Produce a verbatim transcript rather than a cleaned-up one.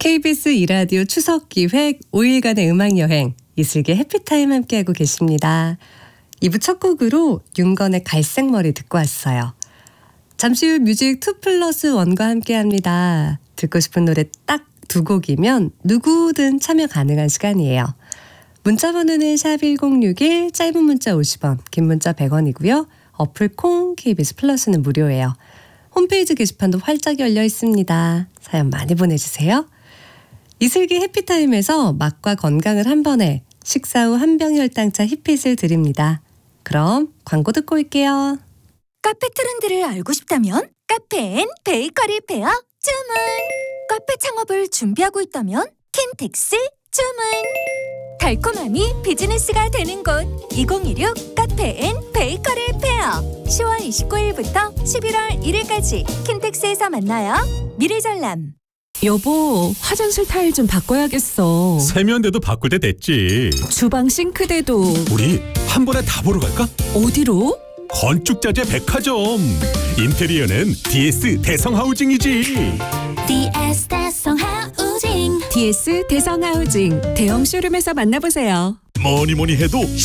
케이비에스 이 라디오 추석 기획 오 일간의 음악여행 이슬기 해피타임 함께하고 계십니다. 이 부 첫 곡으로 윤건의 갈색머리 듣고 왔어요. 잠시 후 뮤직 투 플러스 원과 함께합니다. 듣고 싶은 노래 딱 두 곡이면 누구든 참여 가능한 시간이에요. 문자 번호는 샵 일공육일, 짧은 문자 오십 원, 긴 문자 백 원이고요. 어플 콩, 케이비에스 플러스는 무료예요. 홈페이지 게시판도 활짝 열려 있습니다. 사연 많이 보내주세요. 이슬기 해피타임에서 맛과 건강을 한 번에 식사 후 한병 혈당차 힙핏을 드립니다. 그럼 광고 듣고 올게요. 카페 트렌드를 알고 싶다면 카페 앤 베이커리 페어 주문. 카페 창업을 준비하고 있다면 킨텍스 주문. 달콤함이 비즈니스가 되는 곳 이공이육 카페 앤 베이커리 페어 시월 이십구일부터 십일월 일일까지 킨텍스에서 만나요. 미래전람. 여보, 화장실 타일 좀 바꿔야겠어. 세면대도 바꿀 때 됐지. 주방 싱크대도. 우리 한 번에 다 보러 갈까? 어디로? 건축자재 백화점. 인테리어는 디에스 대성하우징이지. 디에스 대성하우징. 디에스 대성하우징 대형 쇼룸에서 만나보세요. 뭐니 뭐니 해도